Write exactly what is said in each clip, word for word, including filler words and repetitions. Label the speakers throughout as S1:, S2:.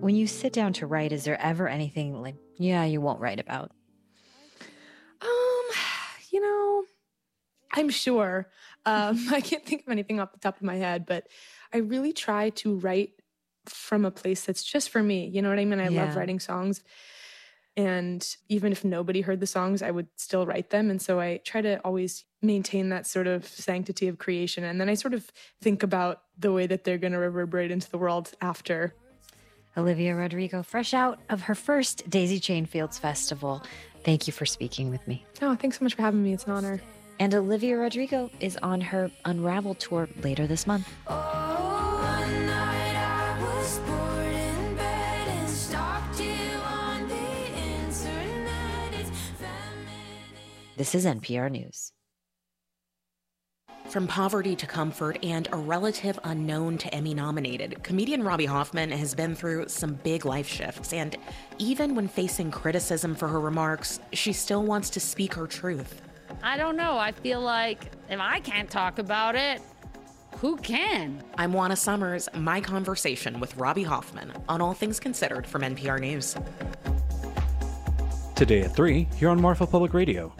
S1: when you sit down to write, is there ever anything like, yeah, you won't write about?
S2: Um, you know, I'm sure. Um, I can't think of anything off the top of my head, but I really try to write from a place that's just for me. You know what I mean? I
S1: Yeah.
S2: love writing songs. And even if nobody heard the songs, I would still write them. And so I try to always maintain that sort of sanctity of creation. And then I sort of think about the way that they're going to reverberate into the world after.
S1: Olivia Rodrigo, fresh out of her first Daisy Chain Fields Festival. Thank you for speaking with me.
S2: Oh, thanks so much for having me. It's an honor.
S1: And Olivia Rodrigo is on her Unravel tour later this month. This is N P R News.
S3: From poverty to comfort and a relative unknown to Emmy-nominated, comedian Robbie Hoffman has been through some big life shifts. And even when facing criticism for her remarks, she still wants to speak her truth.
S4: I don't know. I feel like if I can't talk about it, who can?
S3: I'm Juana Summers, my conversation with Robbie Hoffman on All Things Considered from N P R News.
S5: Today at three, here on Marfa Public Radio.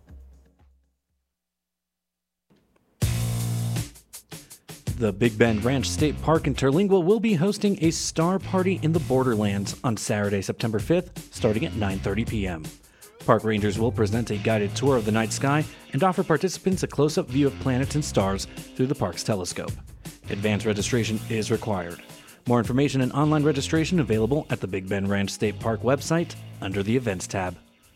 S5: The Big Bend Ranch State Park in Terlingua will be hosting a Star Party in the Borderlands on Saturday, September fifth, starting at nine thirty p.m. Park rangers will present a guided tour of the night sky and offer participants a close-up view of planets and stars through the park's telescope. Advance registration is required. More information and online registration available at the Big Bend Ranch State Park website under the Events tab.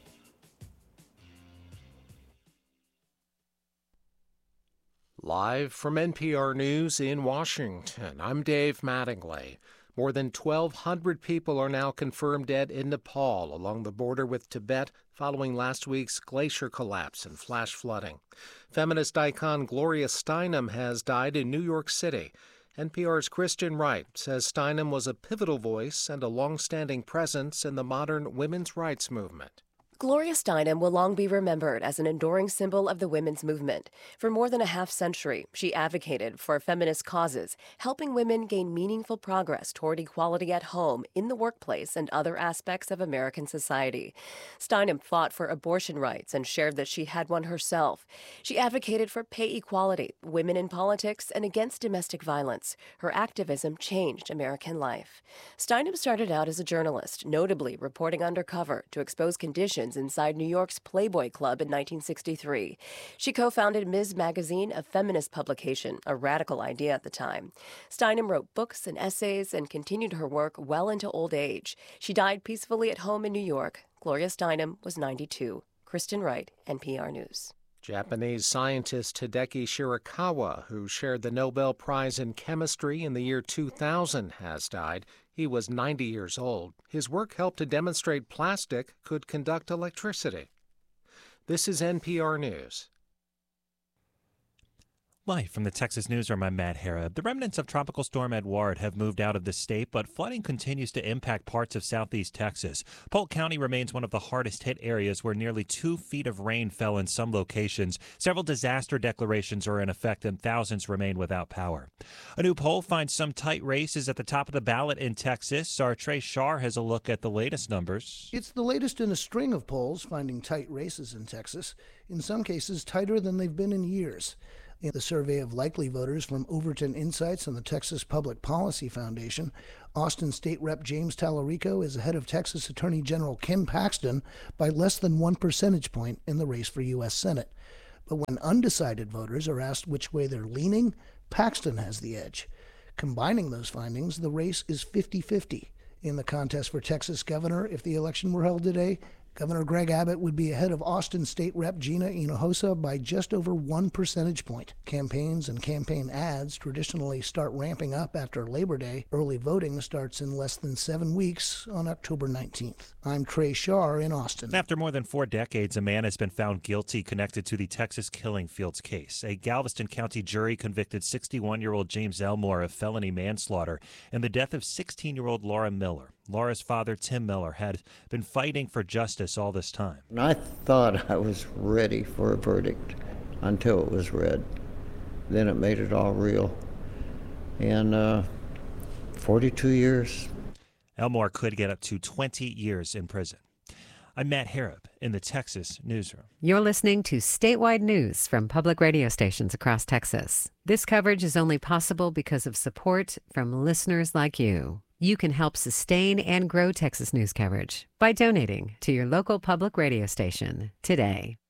S6: Live from N P R News in Washington, I'm Dave Mattingly. More than twelve hundred people are now confirmed dead in Nepal along the border with Tibet following last week's glacier collapse and flash flooding. Feminist icon Gloria Steinem has died in New York City. N P R's Kristen Wright says Steinem was a pivotal voice and a long-standing presence in the modern women's rights movement.
S7: Gloria Steinem will long be remembered as an enduring symbol of the women's movement. For more than a half century, she advocated for feminist causes, helping women gain meaningful progress toward equality at home, in the workplace, and other aspects of American society. Steinem fought for abortion rights and shared that she had one herself. She advocated for pay equality, women in politics, and against domestic violence. Her activism changed American life. Steinem started out as a journalist, notably reporting undercover to expose conditions inside New York's Playboy Club in nineteen sixty-three. She co-founded Miz Magazine, a feminist publication, a radical idea at the time. Steinem wrote books and essays and continued her work well into old age. She died peacefully at home in New York. Gloria Steinem was ninety-two. Kristen Wright, N P R News.
S6: Japanese scientist Hideki Shirakawa, who shared the Nobel Prize in Chemistry in the year two thousand, has died. He was ninety years old. His work helped to demonstrate plastic could conduct electricity. This is N P R News.
S8: Live from the Texas Newsroom, I'm Matt Harrod. The remnants of Tropical Storm Edouard have moved out of the state, but flooding continues to impact parts of southeast Texas. Polk County remains one of the hardest hit areas where nearly two feet of rain fell in some locations. Several disaster declarations are in effect and thousands remain without power. A new poll finds some tight races at the top of the ballot in Texas. Our Trey Shar has a look at the latest numbers.
S9: It's the latest in a string of polls finding tight races in Texas, in some cases tighter than they've been in years. In the survey of likely voters from Overton Insights and the Texas Public Policy Foundation, Austin State Rep James Tallarico is ahead of Texas Attorney General Ken Paxton by less than one percentage point in the race for U S Senate. But when undecided voters are asked which way they're leaning, Paxton has the edge. Combining those findings, the race is fifty-fifty. In the contest for Texas governor, if the election were held today, Governor Greg Abbott would be ahead of Austin State Rep Gina Hinojosa by just over one percentage point. Campaigns and campaign ads traditionally start ramping up after Labor Day. Early voting starts in less than seven weeks on October nineteenth. I'm Trey Shar in Austin.
S8: After more than four decades, a man has been found guilty connected to the Texas Killing Fields case. A Galveston County jury convicted sixty-one-year-old James Elmore of felony manslaughter in the death of sixteen-year-old Laura Miller. Laura's father, Tim Miller, had been fighting for justice all this time.
S10: I thought I was ready for a verdict until it was read. Then it made it all real. And uh, forty-two years.
S8: Elmore could get up to twenty years in prison. I'm Matt Harrop in the Texas Newsroom.
S11: You're listening to statewide news from public radio stations across Texas. This coverage is only possible because of support from listeners like you. You can help sustain and grow Texas news coverage by donating to your local public radio station today.